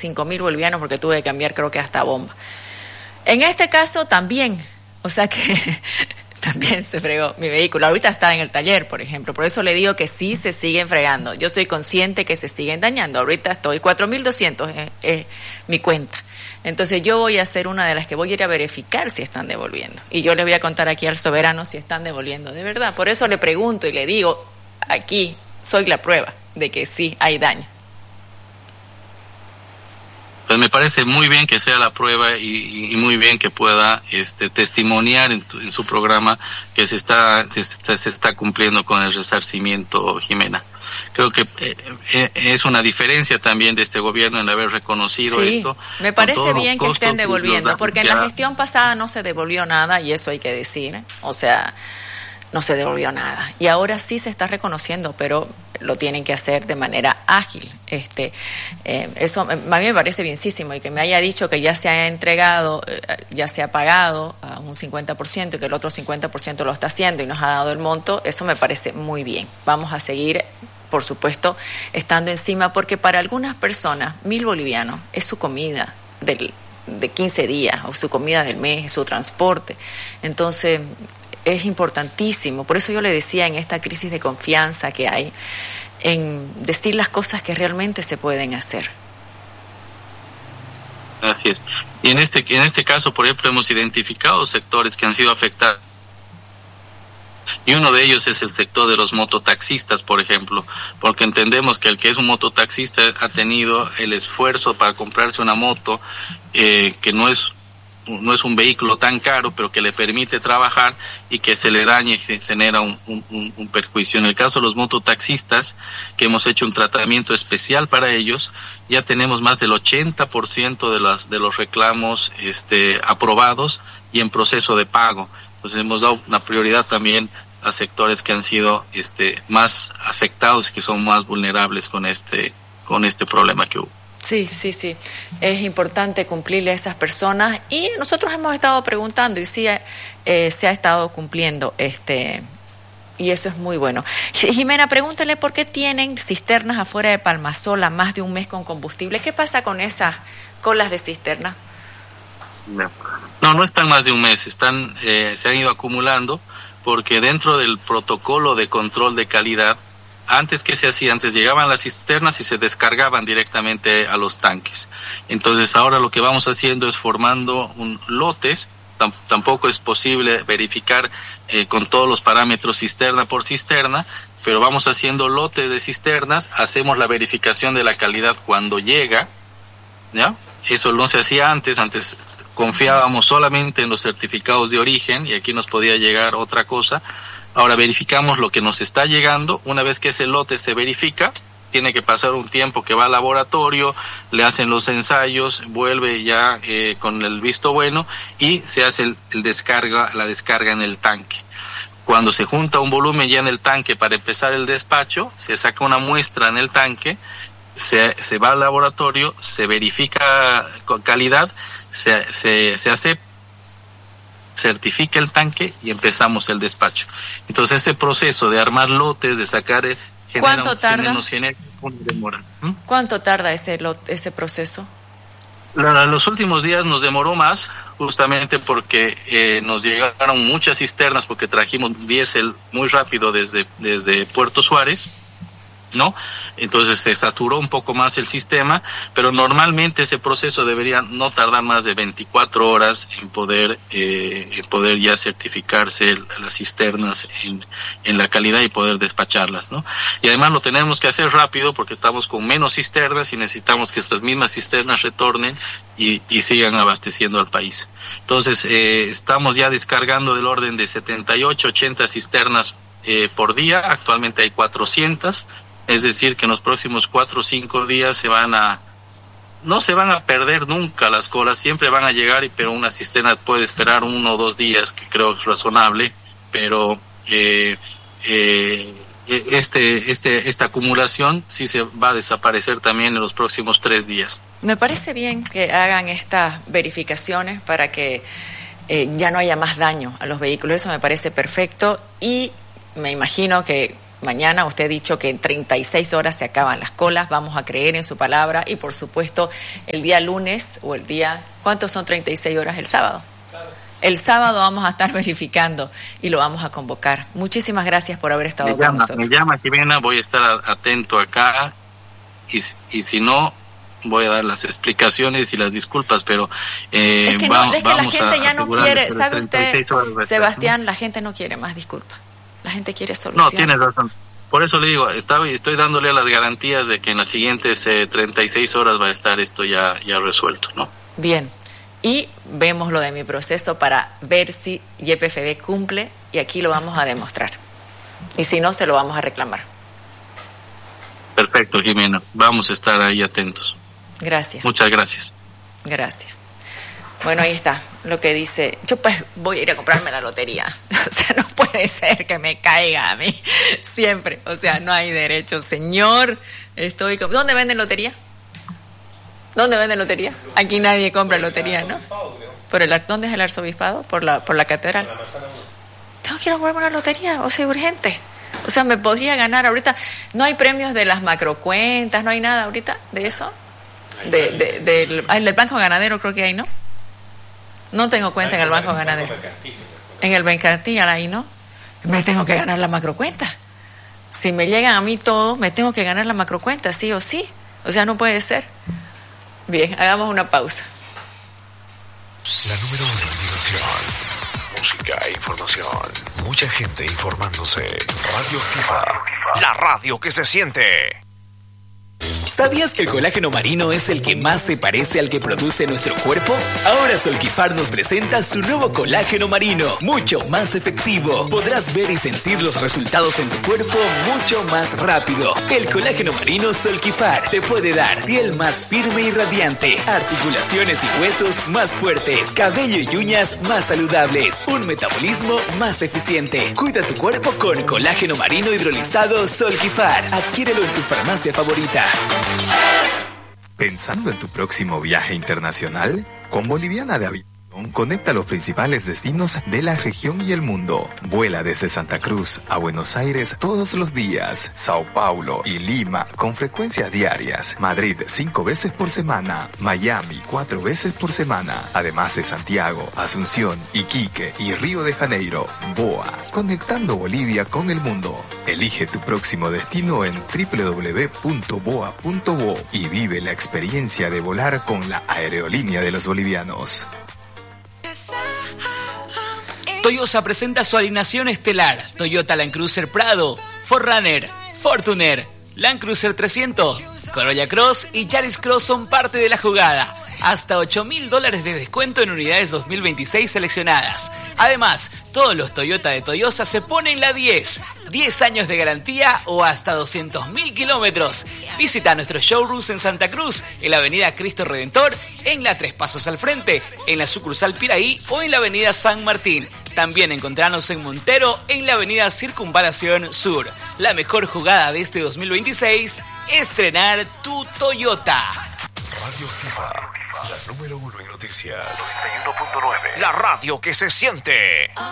5.000 bolivianos porque tuve que cambiar creo que hasta bomba. En este caso también, o sea que también se fregó mi vehículo. Ahorita está en el taller, por ejemplo. Por eso le digo que sí se siguen fregando. Yo soy consciente que se siguen dañando. Ahorita estoy 4.200 mi cuenta. Entonces yo voy a ser una de las que voy a ir a verificar si están devolviendo. Y yo le voy a contar aquí al soberano si están devolviendo de verdad. Por eso le pregunto y le digo, aquí soy la prueba de que sí hay daño. Pues me parece muy bien que sea la prueba y muy bien que pueda testimoniar en su programa que se está cumpliendo con el resarcimiento, Jimena. Creo que es una diferencia también de este gobierno en haber reconocido esto. Me parece bien que estén devolviendo, porque en la gestión pasada no se devolvió nada, y eso hay que decir, o sea, no se devolvió nada. Y ahora sí se está reconociendo, pero lo tienen que hacer de manera ágil. Eso a mí me parece bienísimo, y que me haya dicho que ya se ha entregado, ya se ha pagado a un 50% y que el otro 50% lo está haciendo y nos ha dado el monto, eso me parece muy bien. Vamos a seguir, por supuesto, estando encima, porque para algunas personas 1.000 bolivianos es su comida de 15 días, o su comida del mes, su transporte. Entonces es importantísimo. Por eso yo le decía, en esta crisis de confianza que hay, en decir las cosas que realmente se pueden hacer. Así es. Y en este caso, por ejemplo, hemos identificado sectores que han sido afectados. Y uno de ellos es el sector de los mototaxistas, por ejemplo, porque entendemos que el que es un mototaxista ha tenido el esfuerzo para comprarse una moto que no es un vehículo tan caro, pero que le permite trabajar, y que se le dañe y se genera un perjuicio. En el caso de los mototaxistas, que hemos hecho un tratamiento especial para ellos, ya tenemos más del 80% de los reclamos aprobados y en proceso de pago. Entonces hemos dado una prioridad también a sectores que han sido más afectados y que son más vulnerables con este problema que hubo. Sí. Es importante cumplirle a esas personas, y nosotros hemos estado preguntando y sí se ha estado cumpliendo y eso es muy bueno. Jimena, pregúntale por qué tienen cisternas afuera de Palmasola más de un mes con combustible. ¿Qué pasa con esas colas de cisterna? No están más de un mes, se han ido acumulando, porque dentro del protocolo de control de calidad, antes, ¿qué se hacía? Antes llegaban las cisternas y se descargaban directamente a los tanques. Entonces ahora lo que vamos haciendo es formando lotes. Tampoco es posible verificar con todos los parámetros cisterna por cisterna, pero vamos haciendo lotes de cisternas, hacemos la verificación de la calidad cuando llega, ¿ya? Eso no se hacía antes confiábamos solamente en los certificados de origen y aquí nos podía llegar otra cosa. Ahora verificamos lo que nos está llegando. Una vez que ese lote se verifica, tiene que pasar un tiempo que va al laboratorio, le hacen los ensayos, vuelve ya con el visto bueno y se hace la descarga en el tanque. Cuando se junta un volumen ya en el tanque para empezar el despacho, se saca una muestra en el tanque, se va al laboratorio, se verifica con calidad, se hace, certifica el tanque y empezamos el despacho. Entonces este proceso de armar lotes, de sacar ¿cuánto tarda? Una demora. ¿Cuánto tarda ese proceso? Los últimos días nos demoró más, justamente porque nos llegaron muchas cisternas, porque trajimos diésel muy rápido desde Puerto Suárez, ¿no? Entonces se saturó un poco más el sistema, pero normalmente ese proceso debería no tardar más de 24 horas en poder ya certificarse las cisternas en la calidad y poder despacharlas, ¿no? Y además lo tenemos que hacer rápido porque estamos con menos cisternas y necesitamos que estas mismas cisternas retornen y sigan abasteciendo al país. Entonces estamos ya descargando del orden de 78, 80 cisternas por día. Actualmente hay 400. Es decir, que en los próximos 4 o 5 días no se van a perder nunca las colas, siempre van a llegar, pero una cisterna puede esperar 1 o 2 días, que creo que es razonable, pero esta acumulación sí se va a desaparecer también en los próximos 3 días. Me parece bien que hagan estas verificaciones para que ya no haya más daño a los vehículos, eso me parece perfecto, y me imagino que mañana usted ha dicho que en 36 horas se acaban las colas, vamos a creer en su palabra y por supuesto el día lunes o el día, ¿cuántos son 36 horas? El sábado. El sábado vamos a estar verificando y lo vamos a convocar. Muchísimas gracias por haber estado con nosotros. Me llama Jimena, voy a estar atento acá y si no, voy a dar las explicaciones y las disculpas, pero es que la gente ya no quiere, ¿sabe usted, Sebastián? La gente no quiere más disculpas. La gente quiere soluciones. No, tiene razón. Por eso le digo, estoy dándole las garantías de que en las siguientes 36 horas va a estar esto ya resuelto, ¿no? Bien. Y vemos lo de mi proceso para ver si YPFB cumple y aquí lo vamos a demostrar. Y si no, se lo vamos a reclamar. Perfecto, Jimena. Vamos a estar ahí atentos. Gracias. Muchas gracias. Gracias. Bueno, ahí está lo que dice. Yo pues voy a ir a comprarme la lotería. O sea, no puede ser que me caiga a mí siempre. O sea, no hay derecho, señor. ¿Dónde venden lotería? ¿Dónde venden lotería? Aquí nadie compra lotería, ¿no? ¿Dónde es el arzobispado? Por la catedral. Tengo que ir a comprarme una lotería, o sea, urgente. O sea, me podría ganar ahorita. No hay premios de las macrocuentas, no hay nada ahorita de eso. Del Banco Ganadero creo que hay, ¿no? No tengo cuenta en el Banco Ganadero. En el Mercantil ahí, ¿no? Me tengo que ganar la macrocuenta. Si me llegan a mí todo, me tengo que ganar la macrocuenta, sí o sí. O sea, no puede ser. Bien, hagamos una pausa. La número 1 en diversión, música e información. Mucha gente informándose. Radio Activa, la radio que se siente. ¿Sabías que el colágeno marino es el que más se parece al que produce nuestro cuerpo? Ahora Solquifar nos presenta su nuevo colágeno marino, mucho más efectivo. Podrás ver y sentir los resultados en tu cuerpo mucho más rápido. El colágeno marino Solquifar te puede dar piel más firme y radiante, articulaciones y huesos más fuertes, cabello y uñas más saludables, un metabolismo más eficiente. Cuida tu cuerpo con colágeno marino hidrolizado Solquifar. Adquiérelo en tu farmacia favorita. ¿Pensando en tu próximo viaje internacional? Con Boliviana de Aviación, conecta los principales destinos de la región y el mundo. Vuela desde Santa Cruz a Buenos Aires todos los días, Sao Paulo y Lima con frecuencias diarias, Madrid 5 veces por semana, Miami 4 veces por semana, además de Santiago, Asunción, Iquique y Río de Janeiro. BOA, conectando Bolivia con el mundo. Elige tu próximo destino en www.boa.bo y vive la experiencia de volar con la aerolínea de los bolivianos. Toyota presenta su alineación estelar: Toyota Land Cruiser Prado, 4Runner, Fortuner, Land Cruiser 300, Corolla Cross y Yaris Cross son parte de la jugada. Hasta $8,000 de descuento en unidades 2026 seleccionadas. Además, todos los Toyota de Toyosa se ponen la 10. 10 años de garantía o hasta 200.000 kilómetros. Visita nuestros showrooms en Santa Cruz, en la avenida Cristo Redentor, en la Tres Pasos al Frente, en la sucursal Piraí o en la avenida San Martín. También encontrarnos en Montero, en la avenida Circunvalación Sur. La mejor jugada de este 2026, estrenar tu Toyota. Radio Activa, la número 1 en noticias. 91.9, la radio que se siente.